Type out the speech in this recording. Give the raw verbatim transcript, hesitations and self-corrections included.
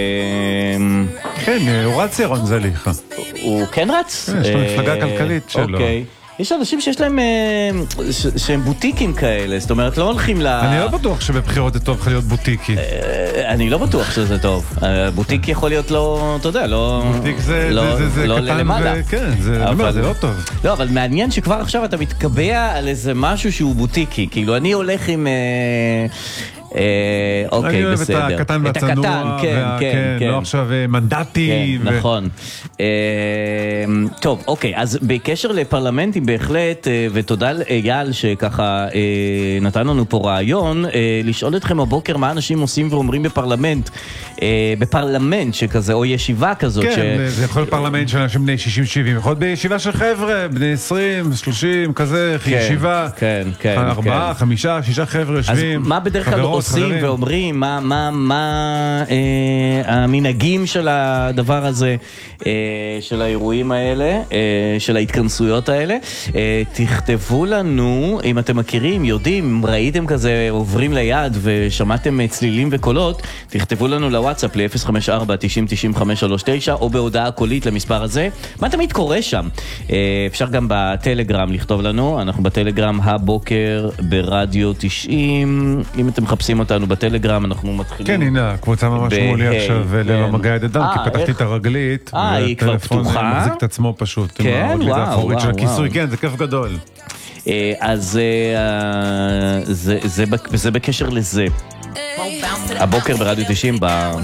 כן, הוא רץ ירון זליכה. הוא כן רץ? יש לו מפלגה כלכלית שלו. אוקיי. יש אנשים שיש להם, שהם בוטיקים כאלה, זאת אומרת, לא הולכים ל... אני לא בטוח שבבחירות זה טוב לך להיות בוטיקי. אני לא בטוח שזה טוב. בוטיק יכול להיות לא, אתה יודע, לא... בוטיק זה קטן וכן, זה לא טוב. לא, אבל מעניין שכבר עכשיו אתה מתקבע על איזה משהו שהוא בוטיקי. כאילו, אני הולך עם... אוקיי, בסדר. אני אוהב את הקטן והצנוע, לא עכשיו מנדטי. נכון. טוב, אוקיי, אז בקשר לפרלמנטים בהחלט, ותודה לאייל שככה נתן לנו פה רעיון, לשאול אתכם הבוקר מה אנשים עושים ואומרים בפרלמנט, בפרלמנט שכזה, או ישיבה כזאת. כן, זה יכול להיות פרלמנט של אנשים בני שישים שבעים, יכול להיות בישיבה של חבר'ה, בני עשרים, שלושים, כזה, ישיבה. כן, כן. ארבעה, חמישה, שישה חבר'ה יושבים. אז מה בדרך כלל עושים ואומרים, מה, מה, מה אה, המנהגים של הדבר הזה, אה, של האירועים האלה, אה, של ההתכנסויות האלה. אה, תכתבו לנו, אם אתם מכירים, יודעים, ראיתם כזה, עוברים ליד ושמעתם צלילים וקולות, תכתבו לנו לוואטסאפ ל-אפס חמש ארבע תשעים תשעים חמש שלוש תשע או בהודעה קולית למספר הזה. מה תמיד קורה שם? אה, אפשר גם בטלגרם לכתוב לנו, אנחנו בטלגרם הבוקר ברדיו תשעים, אם אתם מחפשים אותנו בטלגרם, אנחנו מתחילים. כן, הנה, הקבוצה ממש מולי עכשיו למגע יד אדם, כי פתחתי את הרגלית. אה, היא כבר פתוחה? מחזיק את עצמו פשוט. כן, וואו, וואו. של הכיסוי, כן, זה כיף גדול. אז זה בקשר לזה. הבוקר ברדיו תשעים,